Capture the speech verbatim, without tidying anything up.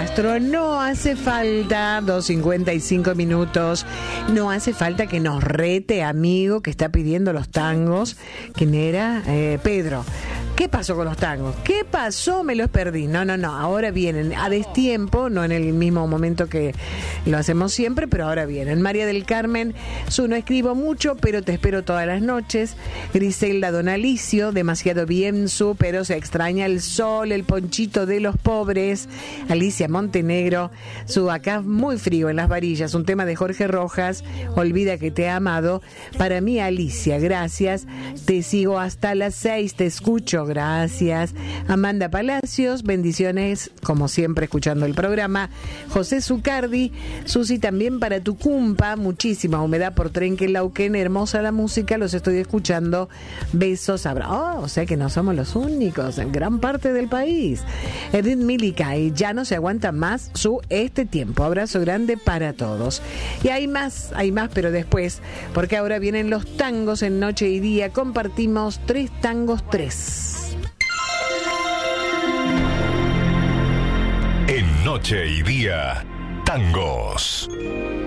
Castro, no hace falta dos cincuenta y cinco minutos, no hace falta que nos rete, amigo, que está pidiendo los tangos. ¿Quién era? Eh, Pedro. ¿Qué pasó con los tangos? ¿Qué pasó? Me los perdí. No, no, no, ahora vienen a destiempo, no en el mismo momento que lo hacemos siempre, pero ahora vienen. María del Carmen, su no escribo mucho, pero te espero todas las noches. Griselda Don Alicio, demasiado bien su, pero se extraña el sol, el ponchito de los pobres. Alicia Montenegro, su acá muy frío en las varillas, un tema de Jorge Rojas, olvida que te he amado. Para mí, Alicia, gracias. Te sigo hasta las seis, te escucho. Gracias. Amanda Palacios, bendiciones, como siempre, escuchando el programa. José Zucardi, Susi, también para tu cumpa, muchísima humedad por Trenquelauquen, hermosa la música, los estoy escuchando. Besos, abrazos. Oh, o sea que no somos los únicos en gran parte del país. Edith Milicay, ya no se aguanta más su este tiempo. Abrazo grande para todos. Y hay más, hay más, pero después, porque ahora vienen los tangos en Noche y Día. Compartimos tres tangos, tres. En Noche y Día, tangos.